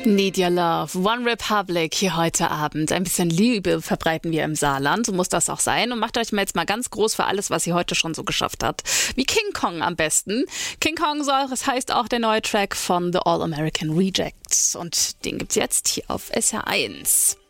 Need Your Love, One Republic hier heute Abend. Ein bisschen Liebe verbreiten wir im Saarland, so muss das auch sein. Und macht euch mal jetzt mal ganz groß für alles, was sie heute schon so geschafft hat. Wie King Kong am besten. King Kong es heißt auch der neue Track von The All American Rejects. Und den gibt's jetzt hier auf SR1.